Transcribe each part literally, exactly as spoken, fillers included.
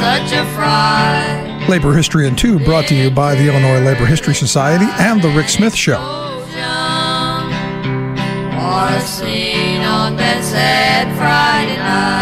such a fright. Labor History in Two, brought to you by the Illinois Labor History Society and The Rick Smith Show. Or a scene on that sad Friday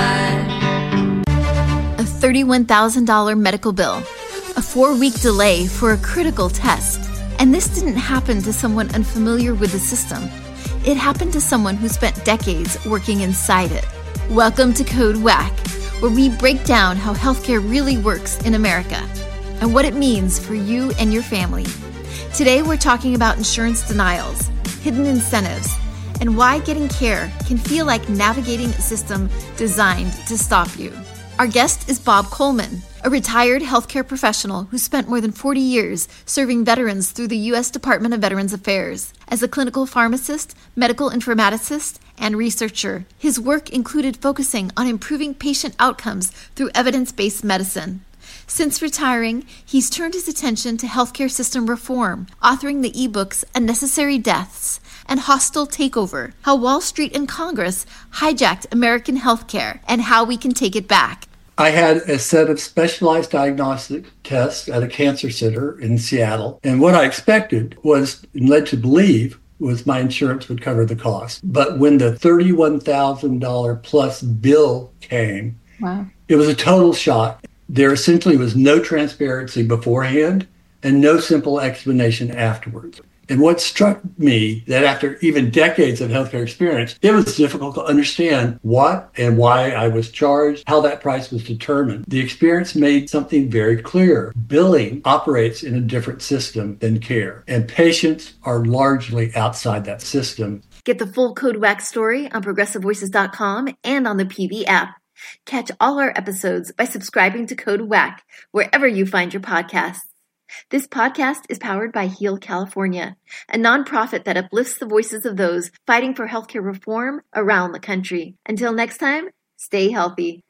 night. A thirty-one thousand dollars medical bill, a four-week delay for a critical test. And this didn't happen to someone unfamiliar with the system. It happened to someone who spent decades working inside it. Welcome to Code Whack, where we break down how healthcare really works in America and what it means for you and your family. Today, we're talking about insurance denials, hidden incentives, and why getting care can feel like navigating a system designed to stop you. Our guest is Bob Coleman, a retired healthcare professional who spent more than forty years serving veterans through the U S Department of Veterans Affairs. As a clinical pharmacist, medical informaticist, and researcher, his work included focusing on improving patient outcomes through evidence-based medicine. Since retiring, he's turned his attention to healthcare system reform, authoring the ebooks Unnecessary Deaths and Hostile Takeover, How Wall Street and Congress Hijacked American Healthcare and How We Can Take It Back. I had a set of specialized diagnostic tests at a cancer center in Seattle. And what I expected was, and led to believe, was my insurance would cover the cost. But when the thirty-one thousand dollars plus bill came, wow. It was a total shock. There essentially was no transparency beforehand and no simple explanation afterwards. And what struck me, that after even decades of healthcare experience, it was difficult to understand what and why I was charged, how that price was determined. The experience made something very clear. Billing operates in a different system than care, and patients are largely outside that system. Get the full Code Whack story on progressive voices dot com and on the P V app. Catch all our episodes by subscribing to Code Whack wherever you find your podcasts. This podcast is powered by Heal California, a nonprofit that uplifts the voices of those fighting for healthcare reform around the country. Until next time, stay healthy.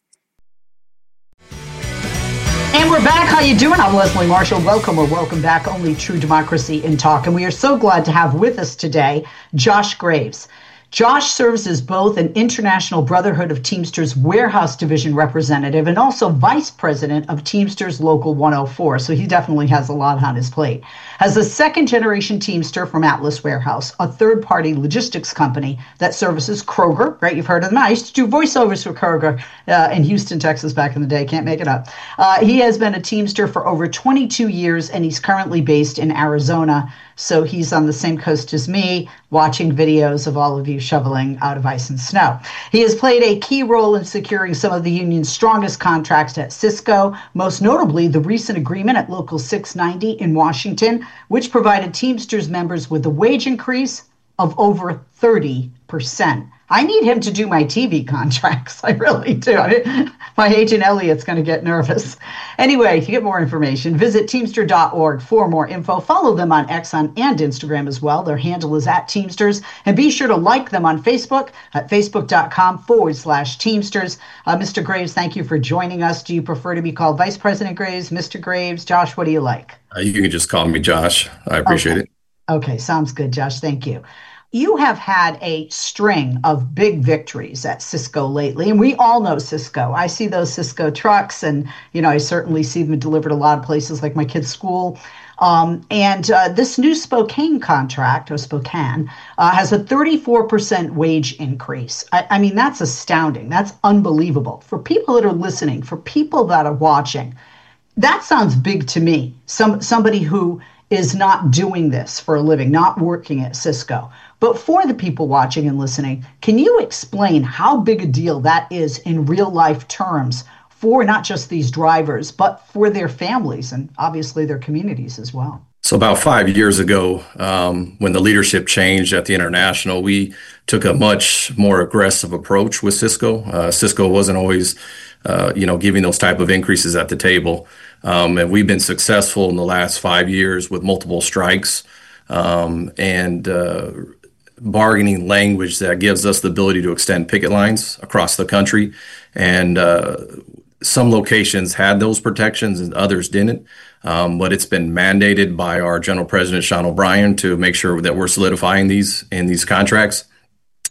And we're back. How you doing? I'm Leslie Marshall. Welcome or welcome back. Only true democracy in talk. And we are so glad to have with us today Josh Graves. Josh serves as both an International Brotherhood of Teamsters Warehouse Division representative and also vice president of Teamsters Local one oh four. So he definitely has a lot on his plate. As a second-generation Teamster from Atlas Warehouse, a third-party logistics company that services Kroger, right? You've heard of them. I used to do voiceovers for Kroger uh, in Houston, Texas back in the day. Can't make it up. Uh, he has been a Teamster for over twenty-two years, and he's currently based in Arizona. So he's on the same coast as me, watching videos of all of you shoveling out of ice and snow. He has played a key role in securing some of the union's strongest contracts at Cisco, most notably the recent agreement at Local six ninety in Washington, which provided Teamsters members with a wage increase of over thirty percent. I need him to do my T V contracts. I really do. I mean, my agent Elliot's going to get nervous. Anyway, to get more information, visit Teamster dot org for more info. Follow them on X on and Instagram as well. Their handle is at Teamsters. And be sure to like them on Facebook at facebook.com forward slash Teamsters. Uh, Mister Graves, thank you for joining us. Do you prefer to be called Vice President Graves, Mister Graves? Josh, what do you like? Uh, you can just call me Josh. I appreciate okay. it. Okay, sounds good, Josh. Thank you. You have had a string of big victories at Cisco lately, and we all know Cisco. I see those Cisco trucks, and you know I certainly see them delivered a lot of places like my kids' school. Um, and uh, this new Spokane contract, or Spokane, uh, has a thirty-four percent wage increase. I, I mean, that's astounding. That's unbelievable. For people that are listening, for people that are watching, that sounds big to me. Some somebody who is not doing this for a living, not working at Cisco. But for the people watching and listening, can you explain how big a deal that is in real life terms for not just these drivers, but for their families and obviously their communities as well? So about five years ago, um, when the leadership changed at the International, we took a much more aggressive approach with Cisco. Uh, Cisco wasn't always, uh, you know, giving those type of increases at the table. Um, and we've been successful in the last five years with multiple strikes um, and uh, bargaining language that gives us the ability to extend picket lines across the country. And uh, some locations had those protections and others didn't. Um, but it's been mandated by our General President, Sean O'Brien, to make sure that we're solidifying these in these contracts.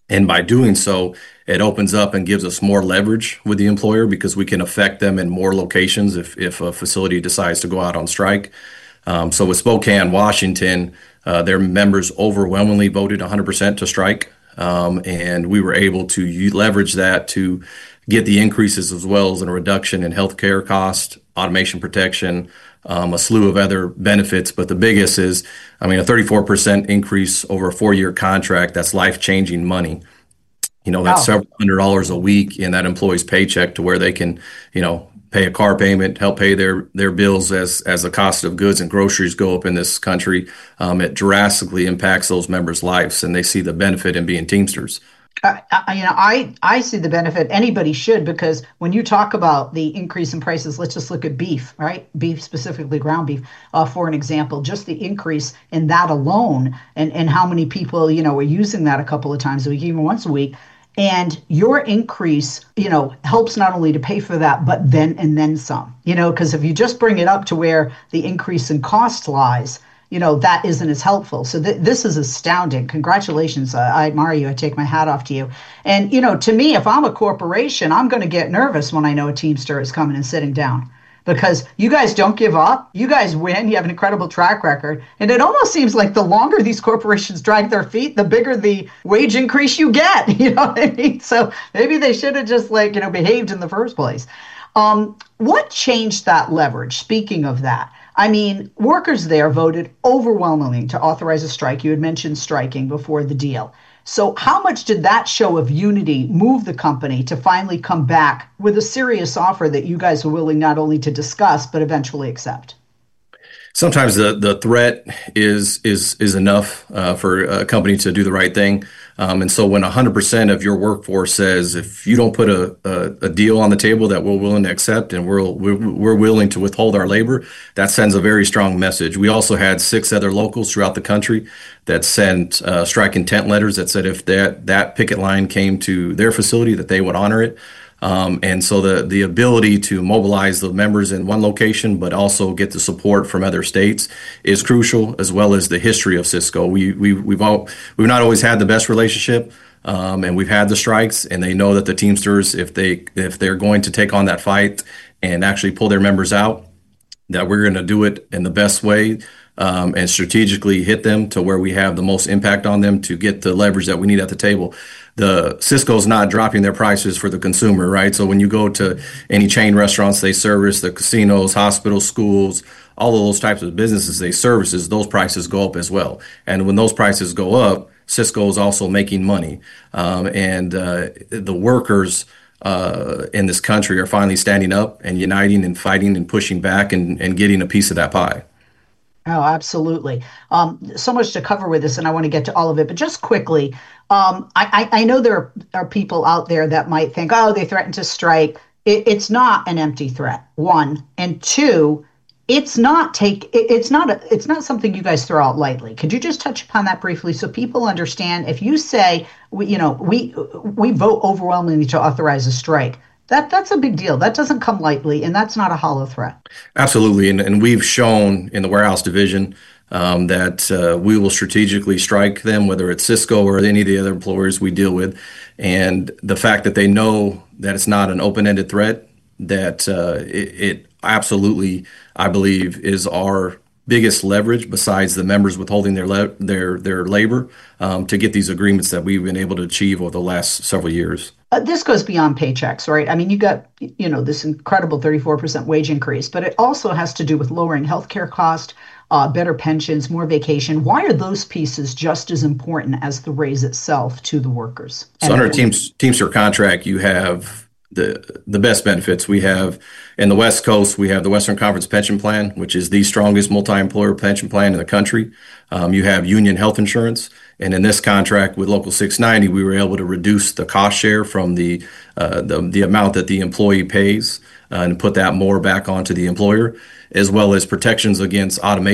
And by doing so, it opens up and gives us more leverage with the employer because we can affect them in more locations if, if a facility decides to go out on strike. Um, so with Spokane, Washington, uh, their members overwhelmingly voted one hundred percent to strike. Um, and we were able to u- leverage that to get the increases as well as a reduction in healthcare cost, automation protection, um, a slew of other benefits. But the biggest is, I mean, a thirty-four percent increase over a four-year contract, that's life-changing money. You know, that's Wow. several hundred dollars a week in that employee's paycheck to where they can, you know, pay a car payment, help pay their their bills as as the cost of goods and groceries go up in this country. Um, it drastically impacts those members' lives, and they see the benefit in being Teamsters. Uh, I, you know, I, I see the benefit. Anybody should, because when you talk about the increase in prices, let's just look at beef, right? Beef, specifically ground beef, uh, for an example, just the increase in that alone, and, and how many people, you know, are using that a couple of times a week, even once a week. And your increase, you know, helps not only to pay for that, but then and then some, you know, because if you just bring it up to where the increase in cost lies, you know, that isn't as helpful. So th- this is astounding. Congratulations. Uh, I admire you. I take my hat off to you. And, you know, to me, if I'm a corporation, I'm going to get nervous when I know a Teamster is coming and sitting down, because you guys don't give up. You guys win. You have an incredible track record. And it almost seems like the longer these corporations drag their feet, the bigger the wage increase you get. You know what I mean? So maybe they should have just, like, you know, behaved in the first place. Um, what changed that leverage? Speaking of that, I mean, workers there voted overwhelmingly to authorize a strike. You had mentioned striking before the deal. So how much did that show of unity move the company to finally come back with a serious offer that you guys were willing not only to discuss, but eventually accept? Sometimes the, the threat is is is enough uh, for a company to do the right thing. Um, and so when one hundred percent of your workforce says, if you don't put a, a, a deal on the table that we're willing to accept and we're, we're we're willing to withhold our labor, that sends a very strong message. We also had six other locals throughout the country that sent uh, strike intent letters that said if that, that picket line came to their facility, that they would honor it. Um, and so the the ability to mobilize the members in one location, but also get the support from other states, is crucial, as well as the history of Sysco. We we we've all we've not always had the best relationship, um, and we've had the strikes, and they know that the Teamsters, if they if they're going to take on that fight and actually pull their members out, that we're going to do it in the best way. Um, and strategically hit them to where we have the most impact on them to get the leverage that we need at the table. The Sysco's not dropping their prices for the consumer, right? So when you go to any chain restaurants they service, the casinos, hospitals, schools, all of those types of businesses they services, those prices go up as well. And when those prices go up, Sysco is also making money. Um, and uh, the workers uh, in this country are finally standing up and uniting and fighting and pushing back and, and getting a piece of that pie. Oh, absolutely. Um, so much to cover with this, and I want to get to all of it. But just quickly, um, I, I, I know there are people out there that might think, oh, they threatened to strike. It, it's not an empty threat, one. And two, it's not take. It, it's not. A, it's not something you guys throw out lightly. Could you just touch upon that briefly so people understand? If you say, we, you know, we we vote overwhelmingly to authorize a strike, That that's a big deal. That doesn't come lightly, and that's not a hollow threat. Absolutely, and, and we've shown in the warehouse division um, that uh, we will strategically strike them, whether it's Sysco or any of the other employers we deal with. And the fact that they know that it's not an open-ended threat, that uh, it, it absolutely, I believe, is our biggest leverage besides the members withholding their le- their their labor um, to get these agreements that we've been able to achieve over the last several years. Uh, this goes beyond paychecks, right? I mean, you got, you know, this incredible thirty-four percent wage increase, but it also has to do with lowering healthcare cost, uh, better pensions, more vacation. Why are those pieces just as important as the raise itself to the workers? So under a Teams, Teamster contract, you have the the best benefits. We have in the West Coast, we have the Western Conference Pension Plan, which is the strongest multi-employer pension plan in the country. Um, you have union health insurance. And in this contract with Local six ninety, we were able to reduce the cost share from the uh, the, the amount that the employee pays uh, and put that more back onto the employer, as well as protections against automation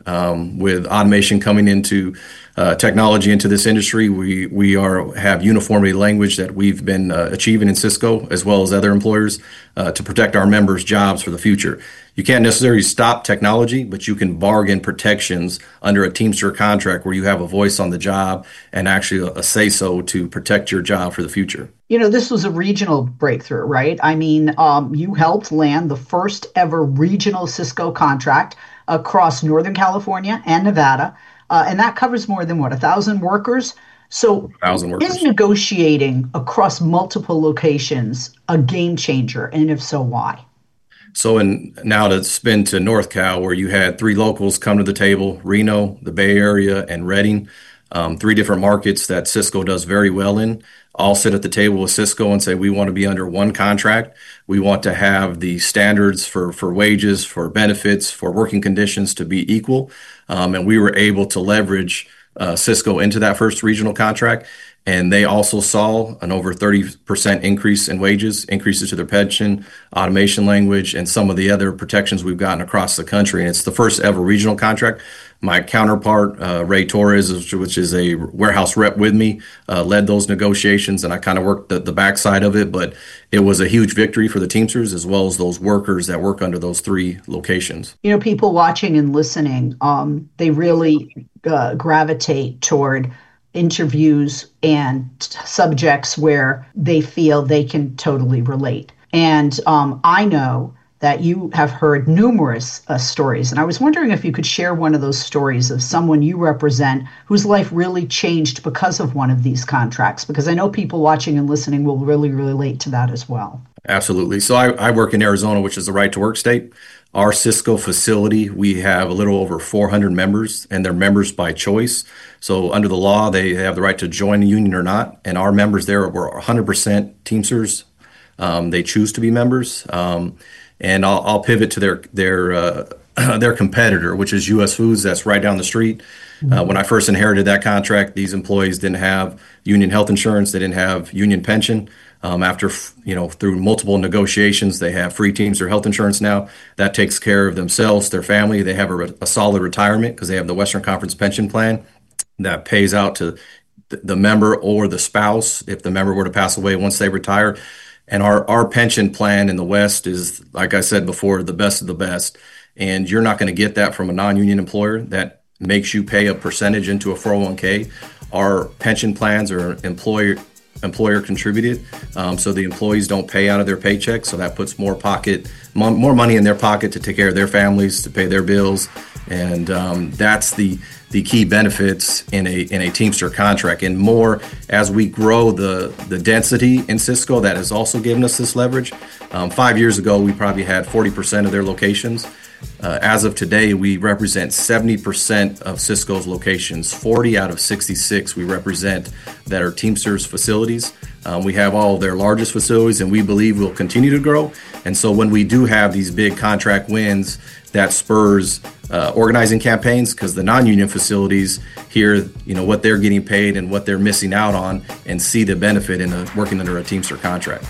Um, with automation coming into uh, technology into this industry, we we are have uniformity language that we've been uh, achieving in Cisco as well as other employers uh, to protect our members' jobs for the future. You can't necessarily stop technology, but you can bargain protections under a Teamster contract where you have a voice on the job and actually a, a say-so to protect your job for the future. You know, this was a regional breakthrough, right? I mean, um, you helped land the first ever regional Cisco contract across Northern California and Nevada. Uh, and that covers more than, what, a thousand workers? So thousand workers. Is negotiating across multiple locations a game changer? And if so, why? So in, now to spin to North Cal, where you had three locals come to the table, Reno, the Bay Area, and Redding, um, three different markets that Cisco does very well in, all sit at the table with Cisco and say, we want to be under one contract. We want to have the standards for, for wages, for benefits, for working conditions to be equal. Um, and we were able to leverage uh, Cisco into that first regional contract. And they also saw an over thirty percent increase in wages, increases to their pension, automation language, and some of the other protections we've gotten across the country. And it's the first ever regional contract. My counterpart, uh, Ray Torres, which is a warehouse rep with me, uh, led those negotiations, and I kind of worked the, the backside of it. But it was a huge victory for the Teamsters as well as those workers that work under those three locations. You know, people watching and listening, um, they really uh, gravitate toward interviews and t- subjects where they feel they can totally relate. And um, I know that you have heard numerous uh, stories. And I was wondering if you could share one of those stories of someone you represent whose life really changed because of one of these contracts, because I know people watching and listening will really relate to that as well. Absolutely. So I, I work in Arizona, which is the right to work state. Our Cisco facility, we have a little over four hundred members, and they're members by choice. So under the law, they have the right to join a union or not. And our members there were one hundred percent Teamsters. Um, they choose to be members. Um, and I'll, I'll pivot to their their uh, their competitor, which is U S Foods. That's right down the street. Uh, when I first inherited that contract, these employees didn't have union health insurance. They didn't have union pension. Um, after, you know, through multiple negotiations, they have free Teamster health insurance now. That takes care of themselves, their family. They have a, a solid retirement because they have the Western Conference pension plan that pays out to th- the member or the spouse if the member were to pass away once they retire. And our, our pension plan in the West is, like I said before, the best of the best. And you're not going to get that from a non-union employer that makes you pay a percentage into a four oh one k. Our pension plans are employer employer contributed, um, so the employees don't pay out of their paycheck. So that puts more pocket, mo- more money in their pocket to take care of their families, to pay their bills, and um, that's the the key benefits in a in a Teamster contract. And more as we grow the the density in Cisco, that has also given us this leverage. Um, five years ago, we probably had forty percent of their locations. Uh, as of today, we represent seventy percent of Cisco's locations. forty out of sixty-six we represent that are Teamsters facilities. Um, we have all of their largest facilities, and we believe will continue to grow. And so when we do have these big contract wins, that spurs uh, organizing campaigns, because the non-union facilities hear, you know, what they're getting paid and what they're missing out on, and see the benefit in a, working under a Teamster contract.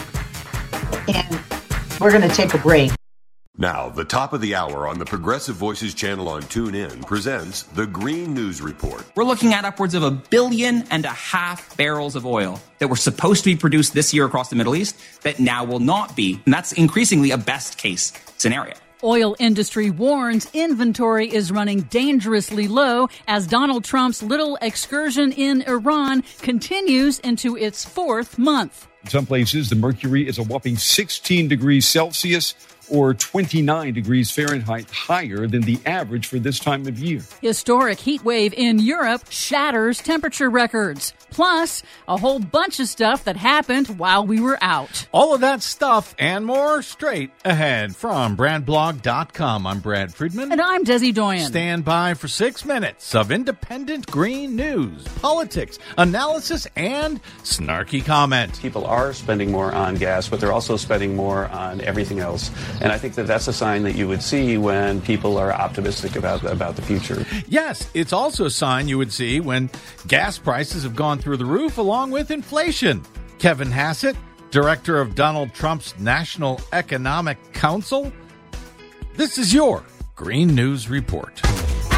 And we're going to take a break. Now, the top of the hour on the Progressive Voices channel on TuneIn presents the Green News Report. We're looking at upwards of a billion and a half barrels of oil that were supposed to be produced this year across the Middle East that now will not be. And that's increasingly a best case scenario. Oil industry warns inventory is running dangerously low as Donald Trump's little excursion in Iran continues into its fourth month. In some places, the mercury is a whopping sixteen degrees Celsius or twenty-nine degrees Fahrenheit higher than the average for this time of year. Historic heat wave in Europe shatters temperature records. Plus, a whole bunch of stuff that happened while we were out. All of that stuff and more straight ahead from brand blog dot com. I'm Brad Friedman. And I'm Desi Doyen. Stand by for six minutes of independent green news, politics, analysis, and snarky comment. People are spending more on gas, but they're also spending more on everything else. And I think that that's a sign that you would see when people are optimistic about, about the future. Yes, it's also a sign you would see when gas prices have gone through the roof along with inflation. Kevin Hassett, director of Donald Trump's National Economic Council. This is your Green News Report.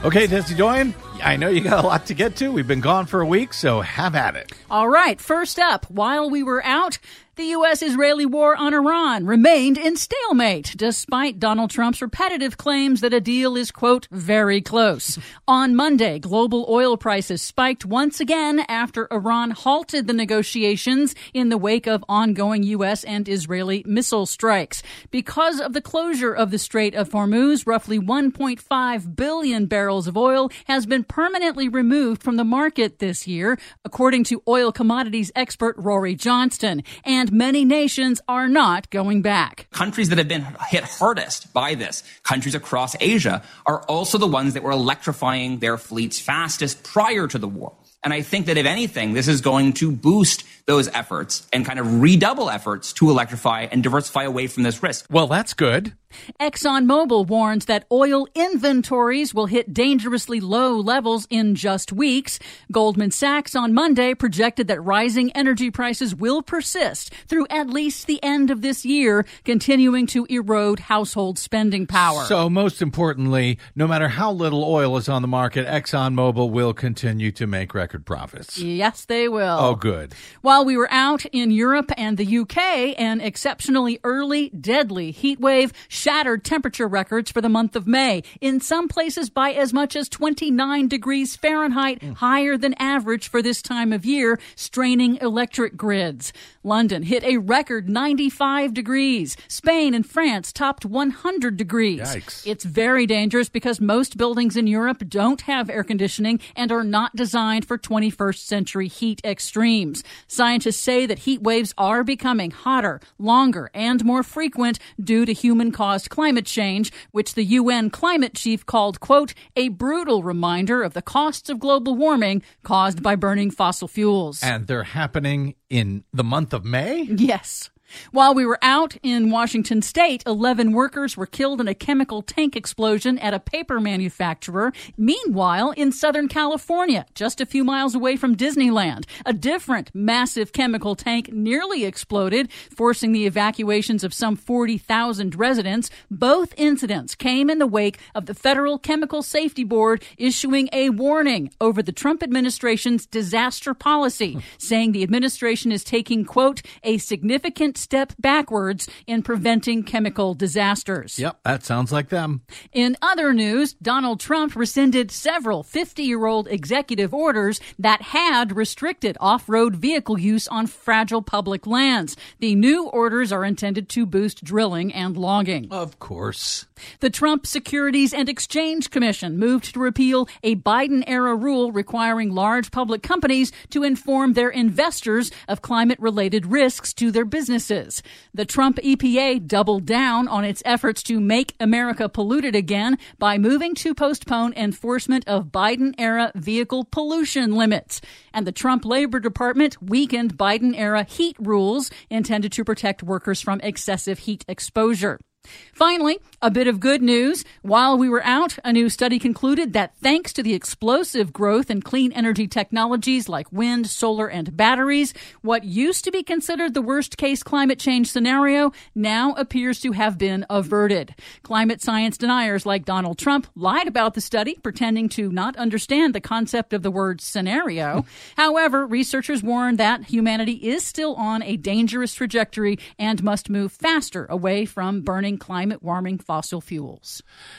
Okay, Desi Doyen, I know you got a lot to get to. We've been gone for a week, so have at it. All right, first up, while we were out, the U S-Israeli war on Iran remained in stalemate, despite Donald Trump's repetitive claims that a deal is, quote, very close. On Monday, global oil prices spiked once again after Iran halted the negotiations in the wake of ongoing U S and Israeli missile strikes. Because of the closure of the Strait of Hormuz, roughly one point five billion barrels of oil has been permanently removed from the market this year, according to oil commodities expert Rory Johnston. And many nations are not going back. Countries that have been hit hardest by this, countries across Asia, are also the ones that were electrifying their fleets fastest prior to the war. And I think that if anything, this is going to boost those efforts and kind of redouble efforts to electrify and diversify away from this risk. Well, that's good. ExxonMobil warns that oil inventories will hit dangerously low levels in just weeks. Goldman Sachs on Monday projected that rising energy prices will persist through at least the end of this year, continuing to erode household spending power. So most importantly, no matter how little oil is on the market, ExxonMobil will continue to make record profits. Yes, they will. Oh, good. While we were out in Europe and the U K, an exceptionally early, deadly heat wave shattered temperature records for the month of May, in some places by as much as twenty-nine degrees Fahrenheit, mm. higher than average for this time of year, straining electric grids. London hit a record ninety-five degrees. Spain and France topped one hundred degrees. Yikes. It's very dangerous because most buildings in Europe don't have air conditioning and are not designed for twenty-first century heat extremes. Scientists say that heat waves are becoming hotter, longer, and more frequent due to human-caused climate change, which the U N climate chief called, quote, a brutal reminder of the costs of global warming caused by burning fossil fuels. And they're happening in the month of May? Yes. While we were out in Washington state, eleven workers were killed in a chemical tank explosion at a paper manufacturer. Meanwhile, in Southern California, just a few miles away from Disneyland, a different massive chemical tank nearly exploded, forcing the evacuations of some forty thousand residents. Both incidents came in the wake of the Federal Chemical Safety Board issuing a warning over the Trump administration's disaster policy, saying the administration is taking, quote, a significant step backwards in preventing chemical disasters. Yep, that sounds like them. In other news, Donald Trump rescinded several fifty-year-old executive orders that had restricted off-road vehicle use on fragile public lands. The new orders are intended to boost drilling and logging. Of course. The Trump Securities and Exchange Commission moved to repeal a Biden-era rule requiring large public companies to inform their investors of climate-related risks to their businesses. The Trump E P A doubled down on its efforts to make America polluted again by moving to postpone enforcement of Biden-era vehicle pollution limits. And the Trump Labor Department weakened Biden-era heat rules intended to protect workers from excessive heat exposure. Finally, a bit of good news. While we were out, a new study concluded that thanks to the explosive growth in clean energy technologies like wind, solar, and batteries, what used to be considered the worst-case climate change scenario now appears to have been averted. Climate science deniers like Donald Trump lied about the study, pretending to not understand the concept of the word scenario. However, researchers warn that humanity is still on a dangerous trajectory and must move faster away from burning climate-warming fossil fuels.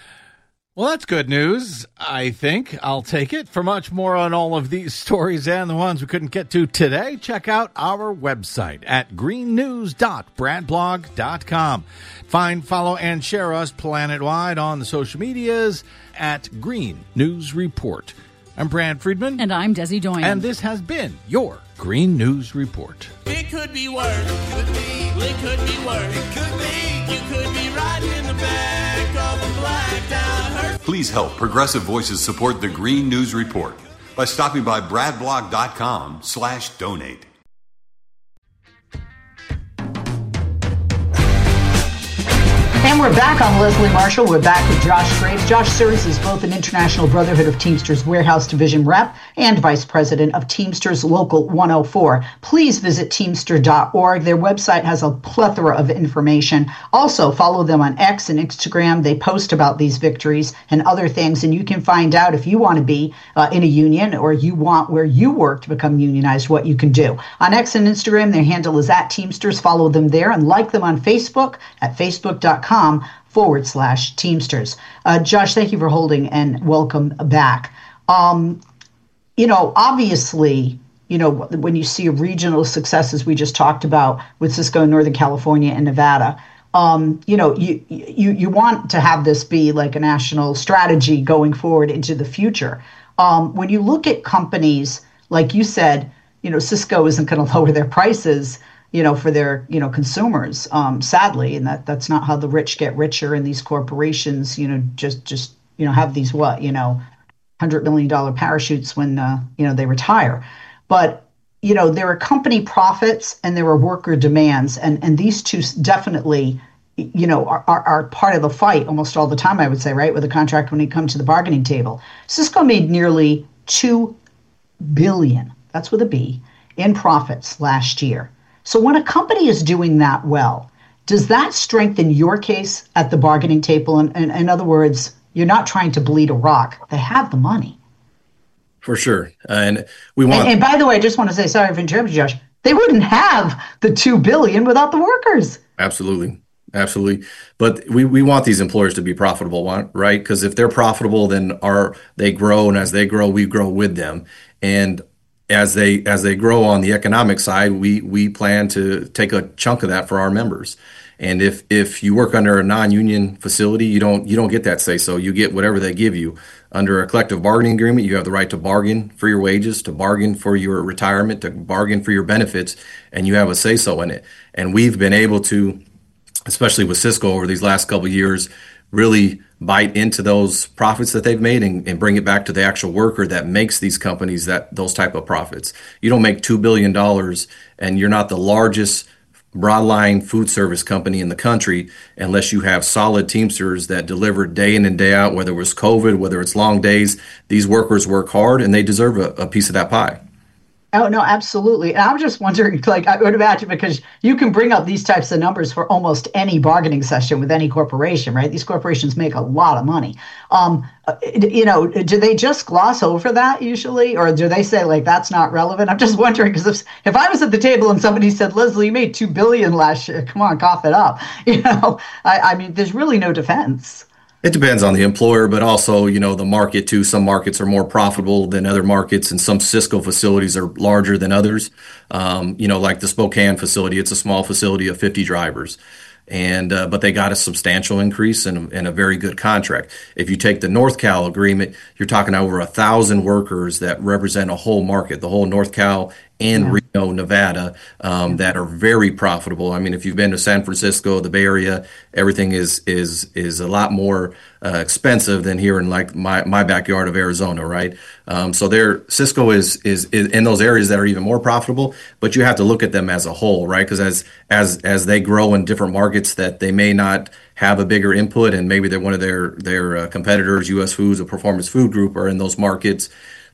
Well, that's good news, I think. I'll take it. For much more on all of these stories and the ones we couldn't get to today, check out our website at green news dot brad blog dot com. Find, follow, and share us planet-wide on the social medias at Green News Report. I'm Brad Friedman. And I'm Desi Doyen. And this has been your Green News Report. It could be worse. It could be. It could be worse. It could be. You could be riding in the back of a blacked out hearse. Please help Progressive Voices support the Green News Report by stopping by brad blog dot com slash donate. And And we're back. I'm Leslie Marshall. We're back with Josh Graves. Josh serves as both an International Brotherhood of Teamsters Warehouse Division rep and Vice President of Teamsters Local one oh four. Please visit teamster dot org. Their website has a plethora of information. Also, follow them on X and Instagram. They post about these victories and other things, and you can find out if you want to be uh, in a union or you want where you work to become unionized, what you can do. On X and Instagram, their handle is at Teamsters. Follow them there and like them on Facebook at facebook.com forward slash Teamsters. Uh, Josh, thank you for holding and welcome back. Um, you know, obviously, you know, when you see regional successes we just talked about with Sysco in Northern California and Nevada, um, you know, you, you, you want to have this be like a national strategy going forward into the future. Um, when you look at companies, like you said, you know, Sysco isn't going to lower their prices, you know, for their, you know, consumers, um, sadly, and that that's not how the rich get richer, and these corporations, you know, just, just, you know, have these, what, you know, one hundred million dollars parachutes when, uh, you know, they retire. But, you know, there are company profits and there are worker demands, and, and these two definitely, you know, are, are, are part of the fight almost all the time, I would say, right, with a contract when you come to the bargaining table. Sysco made nearly two billion dollars, that's with a B, in profits last year. So when a company is doing that well, does that strengthen your case at the bargaining table? And, and in other words, you're not trying to bleed a rock. They have the money. For sure. And we want. And, and by the way, I just want to say, sorry for interrupting you, Josh, they wouldn't have the two billion dollars without the workers. Absolutely. Absolutely. But we, we want these employers to be profitable, right? Because if they're profitable, then our, they grow. And as they grow, we grow with them. And As they as they grow on the economic side, we we plan to take a chunk of that for our members. And if if you work under a non-union facility, you don't you don't get that say so. You get whatever they give you. Under a collective bargaining agreement, you have the right to bargain for your wages, to bargain for your retirement, to bargain for your benefits, and you have a say so in it. And we've been able to, especially with Sysco over these last couple of years, really bite into those profits that they've made and, and bring it back to the actual worker that makes these companies that those type of profits. You don't make two billion dollars and you're not the largest broadline food service company in the country unless you have solid Teamsters that deliver day in and day out, whether it was COVID, whether it's long days. These workers work hard and they deserve a, a piece of that pie. Oh, no, absolutely. And I'm just wondering, like, I would imagine, because you can bring up these types of numbers for almost any bargaining session with any corporation, right? These corporations make a lot of money. Um, you know, do they just gloss over that usually? Or do they say, like, that's not relevant? I'm just wondering, because if, if I was at the table and somebody said, Leslie, you made two billion dollars last year, come on, cough it up. You know, I, I mean, there's really no defense. It depends on the employer, but also, you know, the market too. Some markets are more profitable than other markets, and some Sysco facilities are larger than others. Um, you know, like the Spokane facility, it's a small facility of fifty drivers. And uh, but they got a substantial increase and, and a very good contract. If you take the North Cal agreement, you're talking over a thousand workers that represent a whole market, the whole North Cal and yeah. Reno, Nevada, um, yeah. that are very profitable. I mean, if you've been to San Francisco, the Bay Area, everything is is is a lot more uh, expensive than here in like my, my backyard of Arizona, right? Um, so there, Sysco is, is is in those areas that are even more profitable, but you have to look at them as a whole, right? Because as as as they grow in different markets that they may not have a bigger input, and maybe they're one of their their uh, competitors, U S Foods or Performance Food Group, are in those markets.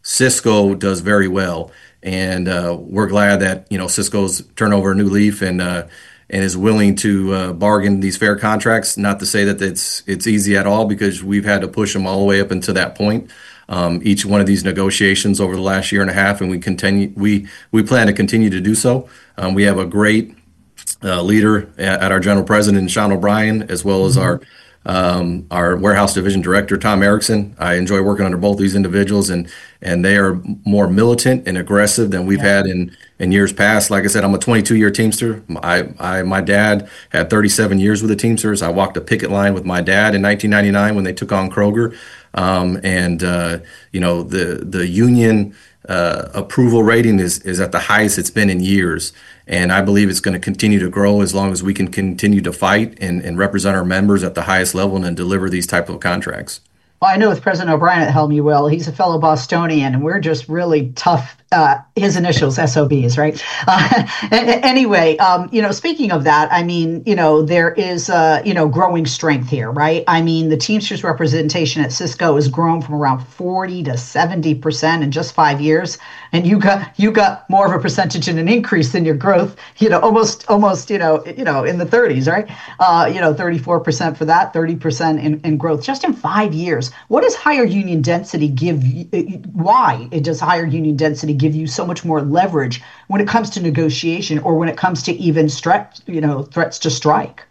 Sysco does very well, and uh, we're glad that you know Sysco's turned over a new leaf and uh, and is willing to uh, bargain these fair contracts. Not to say that it's it's easy at all, because we've had to push them all the way up until that point. Um, each one of these negotiations over the last year and a half, and we continue we we plan to continue to do so. Um, we have a great uh, leader at, at our general president, Sean O'Brien, as well as mm-hmm. our. Um, our warehouse division director, Tom Erickson. I enjoy working under both these individuals, and and they are more militant and aggressive than we've yeah. had in, in years past. Like I said, I'm a twenty-two year Teamster. I, I my dad had thirty-seven years with the Teamsters. I walked a picket line with my dad in nineteen ninety-nine when they took on Kroger. Um, and uh, you know, the the union uh, approval rating is is at the highest it's been in years. And I believe it's going to continue to grow as long as we can continue to fight and, and represent our members at the highest level and deliver these type of contracts. Well, I know with President O'Brien at helm you will. He's a fellow Bostonian, and we're just really tough uh, his initials, S O Bs, right? Uh, anyway, um, you know, speaking of that, I mean, you know, there is, uh, you know, growing strength here, right? I mean, the Teamsters representation at Cisco has grown from around forty to seventy percent in just five years. And you got you got more of a percentage and an increase in your growth, you know, almost, almost, you know, you know, in the thirties, right? Uh, you know, thirty-four percent for that, thirty percent in, in growth just in five years. What does higher union density give you? Why does higher union density give you so much more leverage when it comes to negotiation or when it comes to even stretch, you know, threats to strike?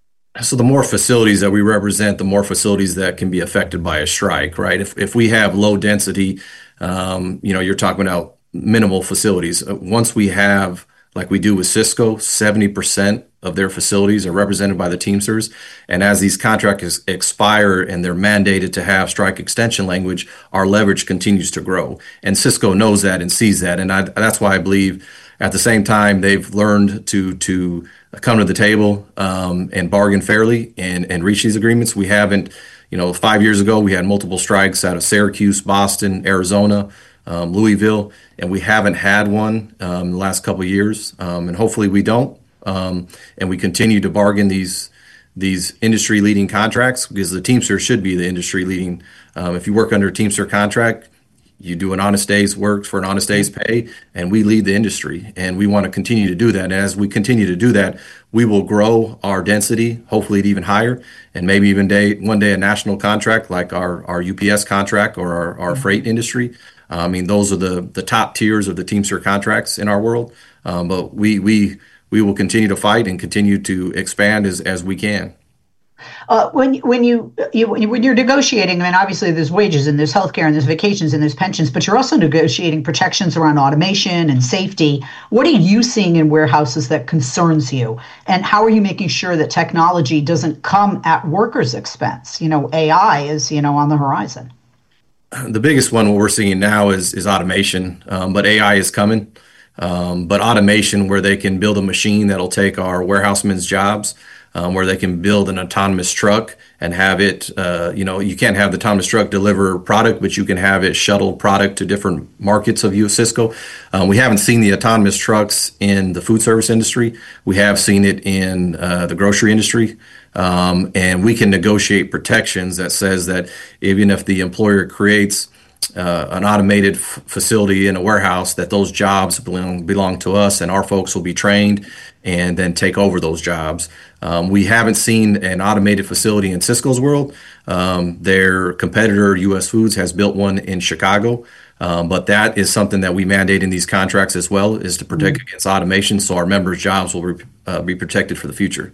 So the more facilities that we represent, the more facilities that can be affected by a strike, right? If if we have low density, um, you know, you're talking about minimal facilities. Once we have, like we do with Cisco, seventy percent of their facilities are represented by the Teamsters. And as these contracts expire and they're mandated to have strike extension language, our leverage continues to grow. And Cisco knows that and sees that. And I, that's why I believe at the same time they've learned to to come to the table um, and bargain fairly and, and reach these agreements. We haven't, you know, five years ago, we had multiple strikes out of Syracuse, Boston, Arizona, um, Louisville, and we haven't had one um, in the last couple of years. Um, and hopefully we don't. Um, and we continue to bargain these these industry leading contracts because the Teamster should be the industry leading. Um, if you work under a Teamster contract, you do an honest day's work for an honest day's pay, and we lead the industry, and we want to continue to do that. And as we continue to do that, we will grow our density, hopefully to even higher, and maybe even day one day a national contract like our, our U P S contract or our, our freight industry. Uh, I mean, those are the the top tiers of the Teamster contracts in our world. Um, but we we we will continue to fight and continue to expand as as we can. Uh, when when you, you when you're negotiating, I mean, obviously there's wages and there's healthcare and there's vacations and there's pensions, but you're also negotiating protections around automation and safety. What are you seeing in warehouses that concerns you, and how are you making sure that technology doesn't come at workers' expense? You know, A I is you know on the horizon. The biggest one what we're seeing now is is automation, um, but A I is coming. Um, but automation where they can build a machine that'll take our warehousemen's jobs. Um, where they can build an autonomous truck and have it, uh, you know, you can't have the autonomous truck deliver product, but you can have it shuttle product to different markets of U S Cisco. Um, we haven't seen the autonomous trucks in the food service industry. We have seen it in uh, the grocery industry. Um, and we can negotiate protections that says that even if the employer creates Uh, an automated f- facility in a warehouse, that those jobs belong, belong to us, and our folks will be trained and then take over those jobs. Um, we haven't seen an automated facility in Cisco's world. Um, their competitor, U S Foods, has built one in Chicago, um, but that is something that we mandate in these contracts as well, is to protect mm-hmm. against automation, so our members' jobs will re- uh, be protected for the future.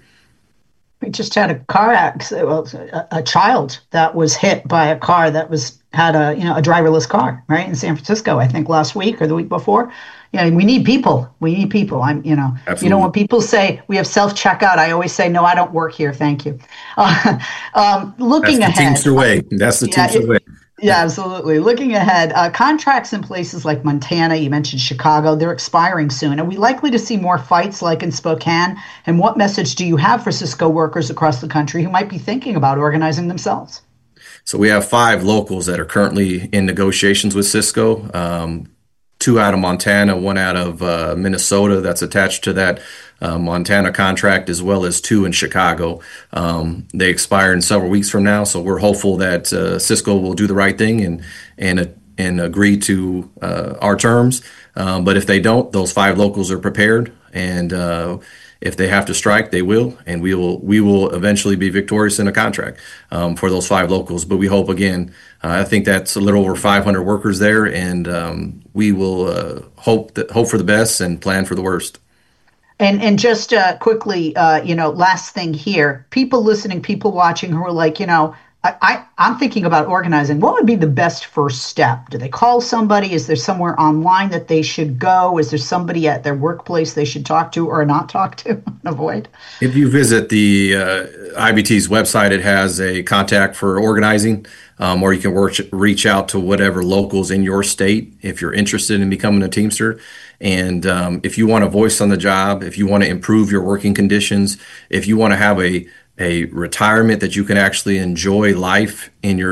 We just had a car accident, well, a, a child that was hit by a car that was had a you know a driverless car, right, in San Francisco, I think last week or the week before. Yeah, we need people. We need people. I'm, you know, Absolutely. You know, when people say we have self-checkout, I always say, no, I don't work here. Thank you. Uh, um, looking That's the ahead. Teamster way. That's the yeah, Teamster it, way. Yeah, absolutely. Looking ahead, uh, contracts in places like Montana, you mentioned Chicago, they're expiring soon. Are we likely to see more fights like in Spokane? And what message do you have for Cisco workers across the country who might be thinking about organizing themselves? So we have five locals that are currently in negotiations with Cisco, um, two out of Montana, one out of uh, Minnesota that's attached to that uh, Montana contract, as well as two in Chicago. Um, they expire in several weeks from now, so we're hopeful that uh, Cisco will do the right thing and and uh, and agree to uh, our terms. Um, but if they don't, those five locals are prepared, and uh, if they have to strike, they will, and we will we will eventually be victorious in a contract um, for those five locals. But we hope, again, uh, I think that's a little over five hundred workers there, and um, we will uh, hope that hope for the best and plan for the worst. And and just uh, quickly, uh, you know, last thing here, people listening, people watching who are like, you know, I, I, I'm thinking about organizing. What would be the best first step? Do they call somebody? Is there somewhere online that they should go? Is there somebody at their workplace they should talk to or not talk to? Avoid. If you visit the uh, I B T's website, it has a contact for organizing, um, or you can work, reach out to whatever locals in your state if you're interested in becoming a Teamster. And um, if you want a voice on the job, if you want to improve your working conditions, if you want to have a a retirement that you can actually enjoy life in your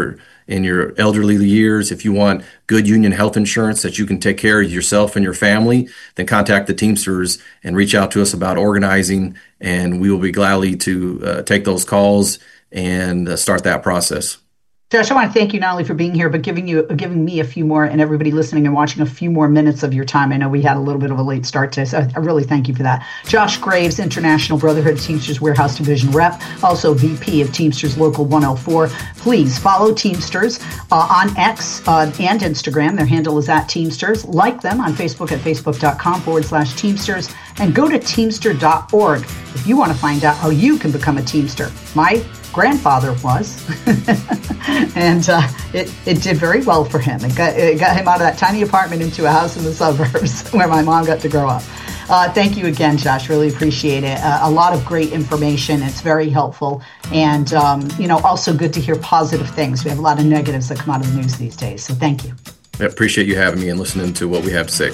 in your elderly years, if you want good union health insurance that you can take care of yourself and your family, then contact the Teamsters and reach out to us about organizing, and we will be gladly to uh, take those calls and uh, start that process. Josh, I want to thank you not only for being here, but giving you, giving me a few more, and everybody listening and watching, a few more minutes of your time. I know we had a little bit of a late start today, so I really thank you for that. Josh Graves, International Brotherhood of Teamsters Warehouse Division Rep, also V P of Teamsters Local one oh four. Please follow Teamsters uh, on X uh, and Instagram. Their handle is at Teamsters. Like them on Facebook at facebook.com forward slash Teamsters, and go to teamster dot org if you want to find out how you can become a Teamster. My grandfather was, and uh, it, it did very well for him. It got, it got him out of that tiny apartment into a house in the suburbs where my mom got to grow up. Uh, thank you again, Josh. Really appreciate it. Uh, a lot of great information. It's very helpful. And, um, you know, also good to hear positive things. We have a lot of negatives that come out of the news these days. So thank you. I appreciate you having me and listening to what we have to say.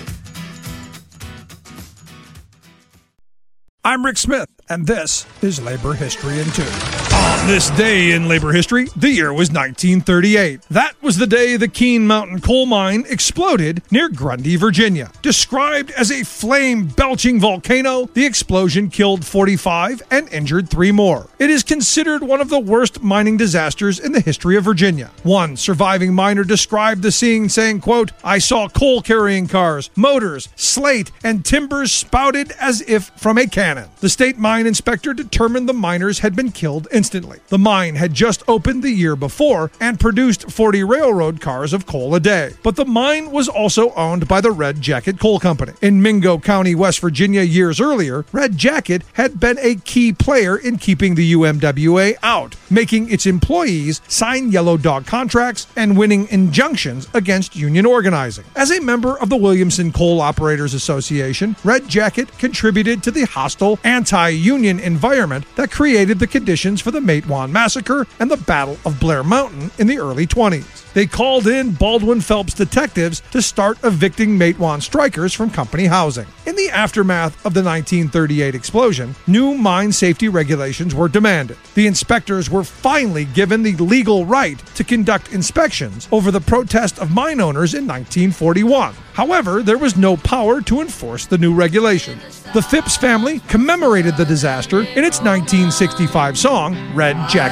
I'm Rick Smith, and this is Labor History in Two. On this day in labor history, the year was nineteen thirty-eight. That was the day the Keene Mountain coal mine exploded near Grundy, Virginia. Described as a flame-belching volcano, the explosion killed forty-five and injured three more. It is considered one of the worst mining disasters in the history of Virginia. One surviving miner described the scene saying, quote, "I saw coal-carrying cars, motors, slate, and timbers spouted as if from a cannon." The state mine inspector determined the miners had been killed instantly. The mine had just opened the year before and produced forty railroad cars of coal a day. But the mine was also owned by the Red Jacket Coal Company. In Mingo County, West Virginia, years earlier, Red Jacket had been a key player in keeping the U M W A out, making its employees sign yellow dog contracts and winning injunctions against union organizing. As a member of the Williamson Coal Operators Association, Red Jacket contributed to the hostile anti-union environment that created the conditions for the Matewan Massacre and the Battle of Blair Mountain in the early twenties. They called in Baldwin Phelps detectives to start evicting Matewan strikers from company housing. In the aftermath of the nineteen thirty-eight explosion, new mine safety regulations were demanded. The inspectors were finally given the legal right to conduct inspections over the protest of mine owners in nineteen forty-one. However, there was no power to enforce the new regulations. The Phipps family commemorated the disaster in its nineteen sixty-five song, Red Jacket